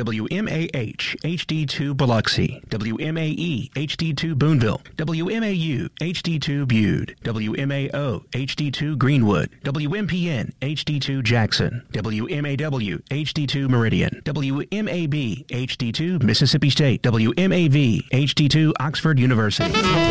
WMAH HD2 Biloxi, WMAE HD2 Boonville, WMAU HD2 Bude, WMAO HD2 Greenwood, WMPN HD2 Jackson, WMAW HD2 Meridian, WMAB HD2 Mississippi State, WMAV HD2 Oxford University.